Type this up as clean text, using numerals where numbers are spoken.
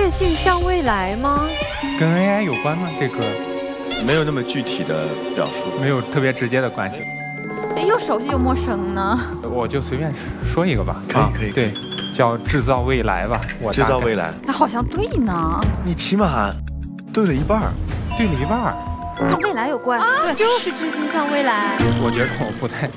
致敬向未来吗？ 跟 AI 有关吗？这歌没有那么具体的表述， 没有特别直接的关系。 又熟悉又陌生呢。 我就随便说一个吧。 可以， 对，叫制造未来吧。我制造未来， 那好像对呢。 你起码对了一半儿， 对了一半儿。 跟未来有关， 对，就是致敬向未来。 我觉得我不太